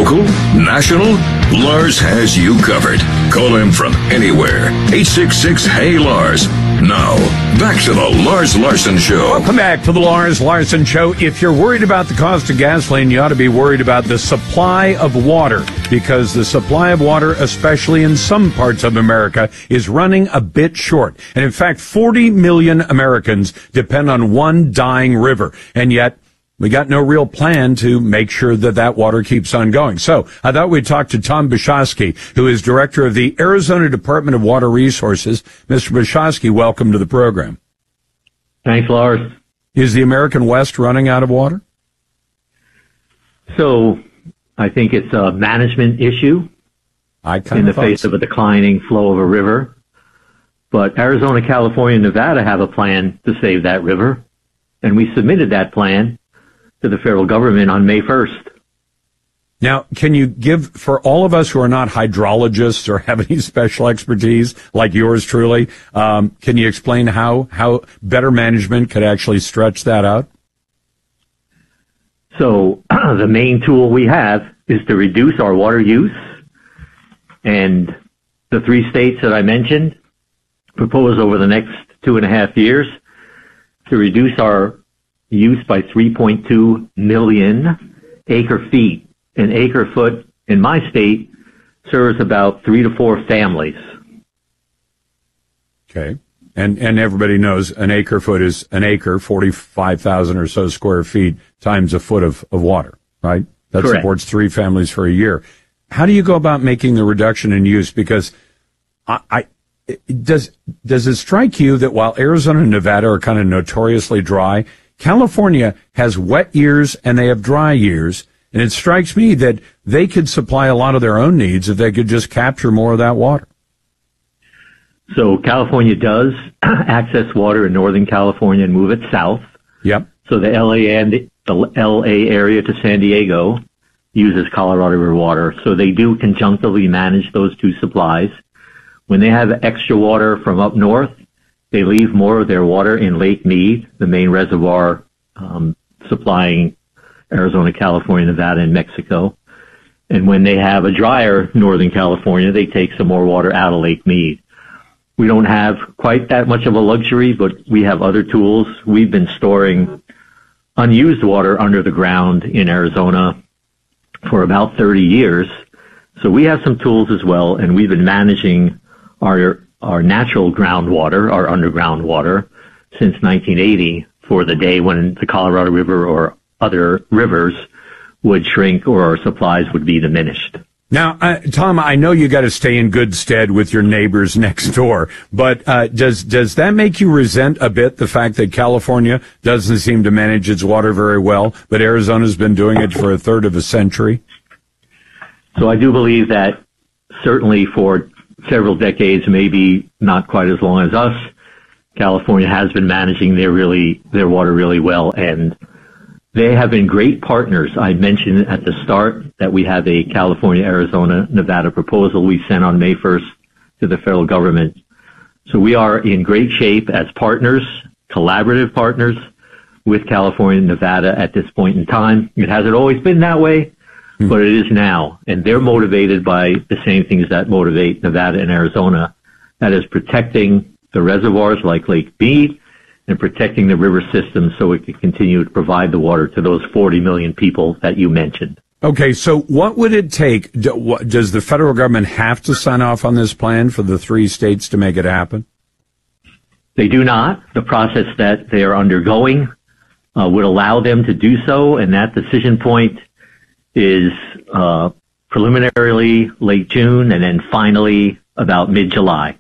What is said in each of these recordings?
Local, national, Lars has you covered. Call him from anywhere. 866-HEY-LARS. Now, back to the Lars Larson Show. Welcome back to the Lars Larson Show. If you're worried about the cost of gasoline, you ought to be worried about the supply of water, because the supply of water, especially in some parts of America, is running a bit short. And in fact, 40 million Americans depend on one dying river. And yet, we got no real plan to make sure that that water keeps on going. So I thought we'd talk to Tom Bashosky, who is director of the Arizona Department of Water Resources. Mr. Bashosky, welcome to the program. Thanks, Lars. Is the American West running out of water? So I think it's a management issue in the face of a declining flow of a river. But Arizona, California, and Nevada have a plan to save that river. And we submitted that plan to the federal government on May 1st. Now, can you give, for all of us who are not hydrologists or have any special expertise like yours truly, can you explain how better management could actually stretch that out? So the main tool we have is to reduce our water use. And the 3 states that I mentioned propose over the next 2.5 years to reduce our use by 3.2 million acre feet. An acre foot in my state serves about 3 to 4 families. Okay. And everybody knows an acre foot is an acre, 45,000 or so square feet times a foot of water, right? That Correct. Supports 3 families for a year. How do you go about making the reduction in use? Because does it strike you that while Arizona and Nevada are kind of notoriously dry, California has wet years and they have dry years, and it strikes me that they could supply a lot of their own needs if they could just capture more of that water. So California does access water in Northern California and move it south. Yep. So the LA area to San Diego uses Colorado River water. So they do conjunctively manage those 2 supplies. When they have extra water from up north, they leave more of their water in Lake Mead, the main reservoir supplying Arizona, California, Nevada, and Mexico. And when they have a drier Northern California, they take some more water out of Lake Mead. We don't have quite that much of a luxury, but we have other tools. We've been storing unused water under the ground in Arizona for about 30 years. So we have some tools as well, and we've been managing our natural groundwater, our underground water, since 1980 for the day when the Colorado River or other rivers would shrink or our supplies would be diminished. Now, Tom, I know you got to stay in good stead with your neighbors next door, but does that make you resent a bit the fact that California doesn't seem to manage its water very well, but Arizona's been doing it for a third of a century? So I do believe that certainly for several decades, maybe not quite as long as us, California has been managing their water really well, and they have been great partners. I mentioned at the start that we have a California, Arizona, Nevada proposal we sent on May 1st to the federal government. So we are in great shape as partners, collaborative partners with California and Nevada at this point in time. It hasn't always been that way, but it is now. And they're motivated by the same things that motivate Nevada and Arizona. That is protecting the reservoirs like Lake Mead and protecting the river system so it can continue to provide the water to those 40 million people that you mentioned. Okay, so what would it take? Does the federal government have to sign off on this plan for the 3 states to make it happen? They do not. The process that they are undergoing would allow them to do so, and that decision point is preliminarily late June and then finally about mid-July.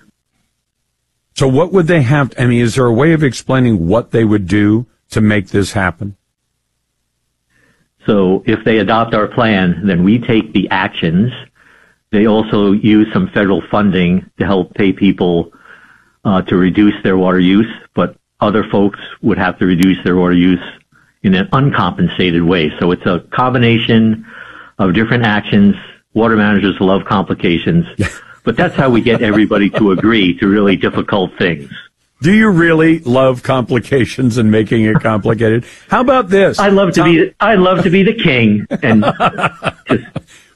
So what would they have? I mean, is there a way of explaining what they would do to make this happen? So if they adopt our plan, then we take the actions. They also use some federal funding to help pay people to reduce their water use, but other folks would have to reduce their water use in an uncompensated way. So it's a combination of different actions. Water managers love complications. But that's how we get everybody to agree to really difficult things. Do you really love complications and making it complicated? How about this? I love to be the king and just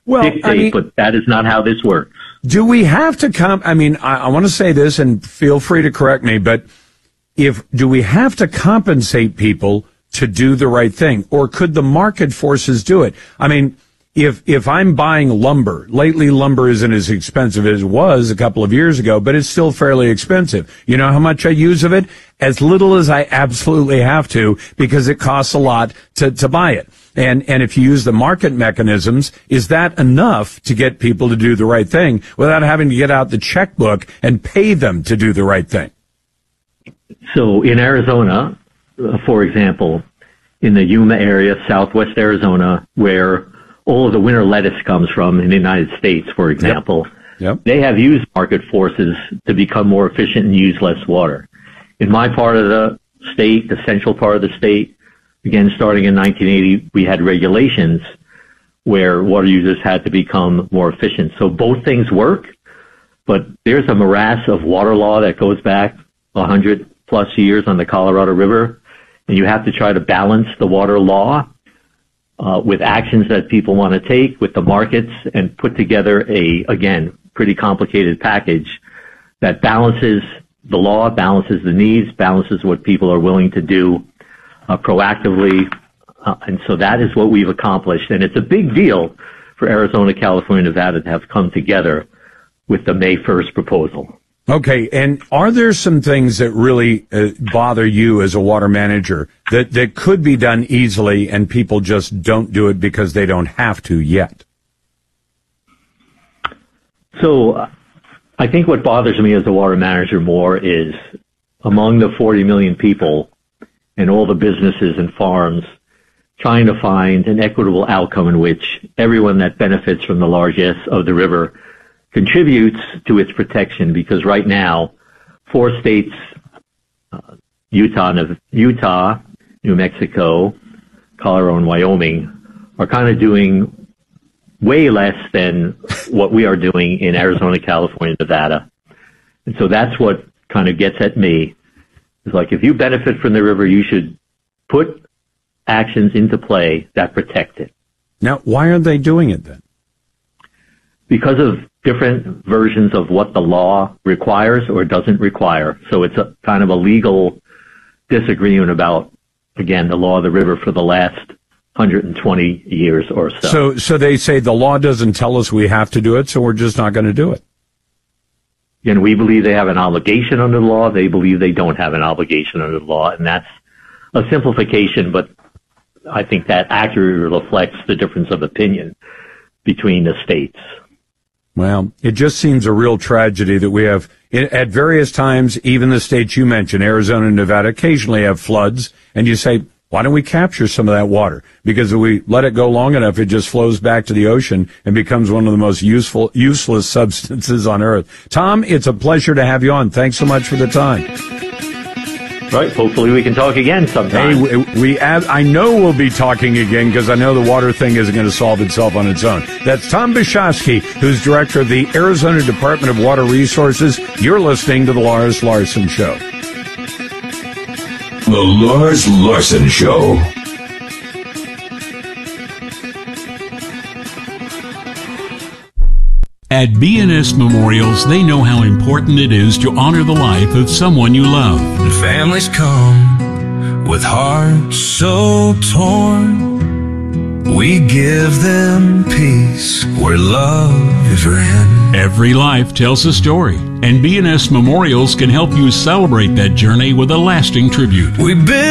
dictate, but that is not how this works. Do we have to I want to say this, and feel free to correct me, but do we have to compensate people to do the right thing, or could the market forces do it? I mean, if I'm buying lumber, lately lumber isn't as expensive as it was a couple of years ago, but it's still fairly expensive. You know how much I use of it? As little as I absolutely have to, because it costs a lot to buy it. And if you use the market mechanisms, is that enough to get people to do the right thing without having to get out the checkbook and pay them to do the right thing? So in Arizona, for example, in the Yuma area, southwest Arizona, where all of the winter lettuce comes from in the United States, for example, Yep. They have used market forces to become more efficient and use less water. In my part of the state, the central part of the state, again, starting in 1980, we had regulations where water users had to become more efficient. So both things work, but there's a morass of water law that goes back 100 plus years on the Colorado River, and you have to try to balance the water law with actions that people want to take with the markets and put together again, pretty complicated package that balances the law, balances the needs, balances what people are willing to do proactively. And so that is what we've accomplished. And it's a big deal for Arizona, California, Nevada to have come together with the May 1st proposal. Okay, and are there some things that really bother you as a water manager that could be done easily and people just don't do it because they don't have to yet? So I think what bothers me as a water manager more is among the 40 million people and all the businesses and farms trying to find an equitable outcome in which everyone that benefits from the largesse of the river contributes to its protection, because right now, 4 states, Utah, New Mexico, Colorado, and Wyoming, are kind of doing way less than what we are doing in Arizona, California, Nevada. And so that's what kind of gets at me. It's like, if you benefit from the river, you should put actions into play that protect it. Now, why are they doing it then? Because of different versions of what the law requires or doesn't require. So it's a kind of a legal disagreement about, again, the law of the river for the last 120 years or so. So they say the law doesn't tell us we have to do it, so we're just not going to do it. And we believe they have an obligation under the law. They believe they don't have an obligation under the law. And that's a simplification, but I think that accurately reflects the difference of opinion between the states. Well, it just seems a real tragedy that we have, at various times, even the states you mentioned, Arizona and Nevada, occasionally have floods, and you say, why don't we capture some of that water? Because if we let it go long enough, it just flows back to the ocean and becomes one of the most useless substances on Earth. Tom, it's a pleasure to have you on. Thanks so much for the time. Right. Hopefully we can talk again sometime. Hey, I know we'll be talking again, because I know the water thing isn't going to solve itself on its own. That's Tom Bishofsky, who's director of the Arizona Department of Water Resources. You're listening to The Lars Larson Show. The Lars Larson Show. At B&S Memorials, they know how important it is to honor the life of someone you love. And families come with hearts so torn. We give them peace where love is ran. Every life tells a story, and B&S Memorials can help you celebrate that journey with a lasting tribute. We've been